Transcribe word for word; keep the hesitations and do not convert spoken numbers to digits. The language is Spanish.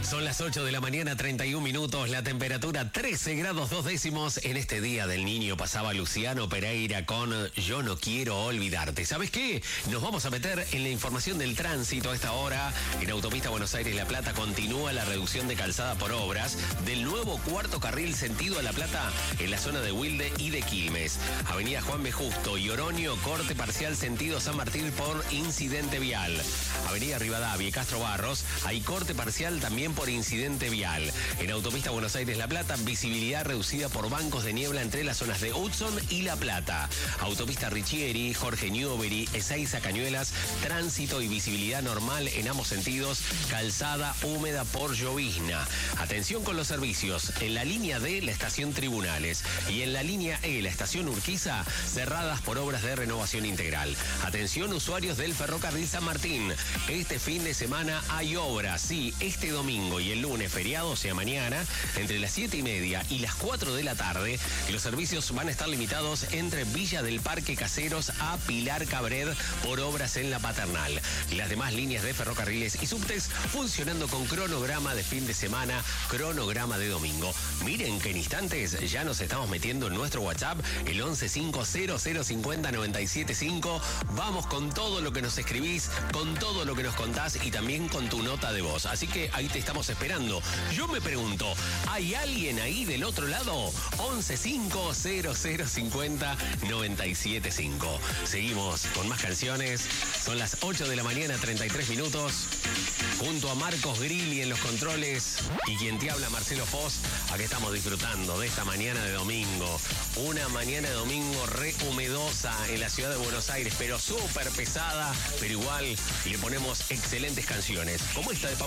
Son las ocho de la mañana, treinta y un minutos, la temperatura trece grados dos décimos. En este Día del Niño pasaba Luciano Pereira con Yo no quiero olvidarte. ¿Sabes qué? Nos vamos a meter en la información del tránsito a esta hora. En Autopista Buenos Aires-La Plata continúa la reducción de calzada por obras del nuevo cuarto carril sentido a La Plata en la zona de Wilde y de Quilmes. Avenida Juan B. Justo y Oroño, corte parcial sentido San Martín por incidente vial. Avenida Rivadavia y Castro Barros, hay corte parcial también por incidente vial. En Autopista Buenos Aires-La Plata, visibilidad reducida por bancos de niebla entre las zonas de Hudson y La Plata. Autopista Richieri, Jorge Newbery, Ezeiza Cañuelas, tránsito y visibilidad normal en ambos sentidos, calzada húmeda por llovizna. Atención con los servicios. En la línea D, la estación Tribunales, y en la línea E, la estación Urquiza, cerradas por obras de renovación integral. Atención usuarios del ferrocarril San Martín. Este fin de semana hay obras, sí, este domingo y el lunes feriado, o sea mañana, entre las siete y media y las cuatro de la tarde, los servicios van a estar limitados entre Villa del Parque Caseros a Pilar Cabred por obras en la Paternal. Las demás líneas de ferrocarriles y subtes funcionando con cronograma de fin de semana, cronograma de domingo. Miren que en instantes ya nos estamos metiendo en nuestro WhatsApp, el once cinco cero cero cincuenta noventa y siete cinco. Vamos con todo lo que nos escribís, con todo lo que nos contás y también con tu nota de voz. Así que ahí te estamos esperando. Yo me pregunto, ¿hay alguien ahí del otro lado? once cinco cero cero cincuenta noventa y siete cinco. Seguimos con más canciones. Son las ocho de la mañana, treinta y tres minutos. Junto a Marcos Grilli en los controles y quien te habla, Marcelo Foz. Aquí estamos disfrutando de esta mañana de domingo. Una mañana de domingo re humedosa en la ciudad de Buenos Aires, pero súper pesada, pero igual le ponemos excelentes canciones. Como esta de Paul